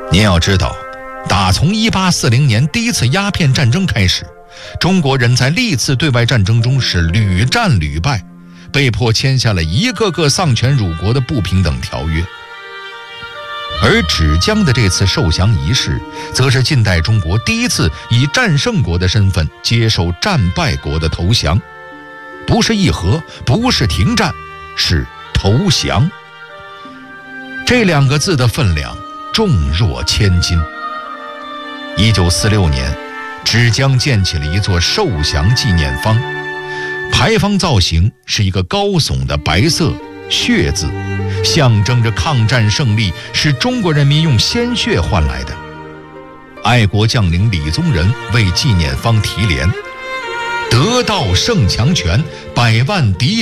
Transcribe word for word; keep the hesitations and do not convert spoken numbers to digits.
您要知道，打从一八四零年第一次鸦片战争开始，中国人在历次对外战争中是屡战屡败，被迫签下了一个个丧权辱国的不平等条约。而芷江的这次受降仪式，则是近代中国第一次以战胜国的身份接受战败国的投降，不是议和，不是停战，是投降。这两个字的分量重若千斤。一九四六年，芷江建起了一座受降纪念坊，牌坊造型是一个高耸的白色血字，象征着抗战胜利是中国人民用鲜血换来的。爱国将领李宗仁为纪念坊题联：得道胜强权，百万敌